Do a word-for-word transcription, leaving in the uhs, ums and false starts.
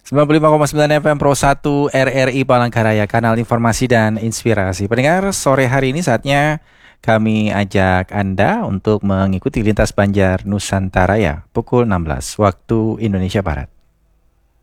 sembilan puluh lima koma sembilan F M Pro satu R R I Palangkaraya, kanal informasi dan inspirasi. Pendengar, sore hari ini saatnya kami ajak Anda untuk mengikuti lintas Banjar Nusantara ya, pukul enam belas waktu Indonesia Barat.